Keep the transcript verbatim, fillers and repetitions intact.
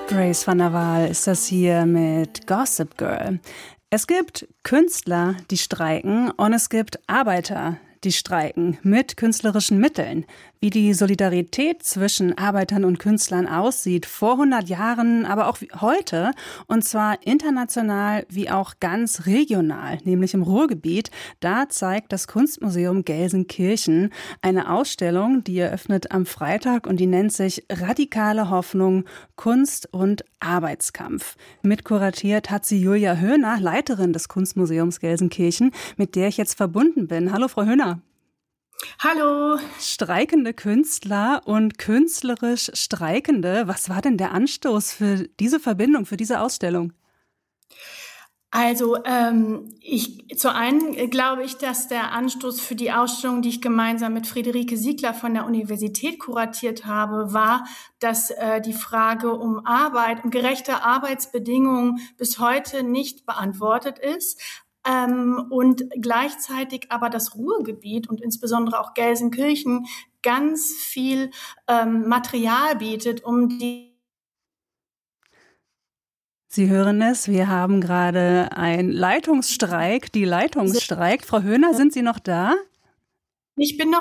Grace van der Waal ist das hier mit Gossip Girl. Es gibt Künstler, die streiken, und es gibt Arbeiter, die streiken mit künstlerischen Mitteln. Wie die Solidarität zwischen Arbeitern und Künstlern aussieht, vor hundert Jahren, aber auch heute, und zwar international wie auch ganz regional, nämlich im Ruhrgebiet, da zeigt das Kunstmuseum Gelsenkirchen eine Ausstellung, die eröffnet am Freitag und die nennt sich Radikale Hoffnung, Kunst und Arbeitskampf. Mitkuratiert hat sie Julia Höhner, Leiterin des Kunstmuseums Gelsenkirchen, mit der ich jetzt verbunden bin. Hallo, Frau Höhner. Hallo. Streikende Künstler und künstlerisch Streikende. Was war denn der Anstoß für diese Verbindung, für diese Ausstellung? Also ähm, ich, zu einen glaube ich, dass der Anstoß für die Ausstellung, die ich gemeinsam mit Friederike Siegler von der Universität kuratiert habe, war, dass äh, die Frage um Arbeit und gerechte Arbeitsbedingungen bis heute nicht beantwortet ist. Ähm, und gleichzeitig aber das Ruhrgebiet und insbesondere auch Gelsenkirchen ganz viel ähm, Material bietet, um die Sie hören es, wir haben gerade einen Leitungsstreik. Die Leitung streikt. Frau Höhner, sind Sie noch da? Ich bin noch